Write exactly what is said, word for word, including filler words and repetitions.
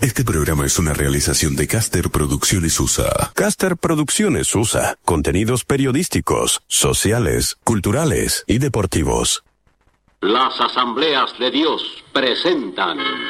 Este programa es una realización de Caster Producciones U S A. Caster Producciones U S A. Contenidos periodísticos, sociales, culturales y deportivos. Las Asambleas de Dios presentan